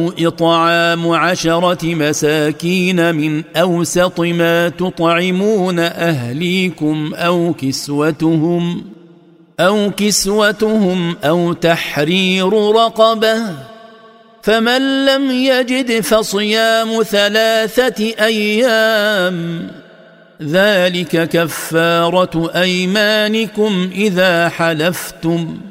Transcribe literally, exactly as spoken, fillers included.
إطعام عشرة مساكين من أوسط ما تطعمون أهليكم أو كسوتهم أو كسوتهم أو تحرير رقبة، فمن لم يجد فصيام ثلاثة أيام، ذلك كفارة أيمانكم إذا حلفتم،